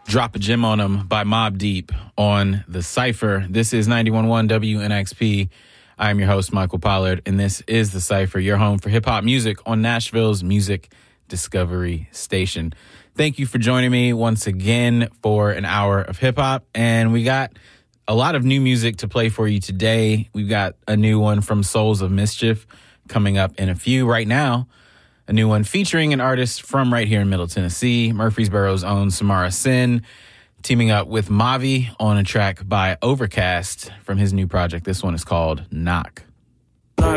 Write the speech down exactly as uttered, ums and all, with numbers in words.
Drop a Gem on 'Em by Mobb Deep on The Cypher. This is ninety-one point one W N X P. I am your host, Michael Pollard, and this is The Cypher, your home for hip-hop music on Nashville's Music Discovery Station. Thank you for joining me once again for an hour of hip-hop, and we got a lot of new music to play for you today. We've got a new one from Souls of Mischief coming up in a few. Right now, a new one featuring an artist from right here in Middle Tennessee, Murfreesboro's own Samara Sin, teaming up with Mavi on a track by Overcast from his new project. This one is called Knock.